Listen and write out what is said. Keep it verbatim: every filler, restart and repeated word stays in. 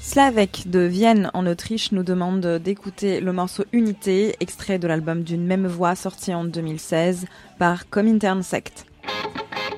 Slavek de Vienne en Autriche nous demande d'écouter le morceau Unité, extrait de l'album D'une même voix sorti en deux mille seize par Comintern Sect.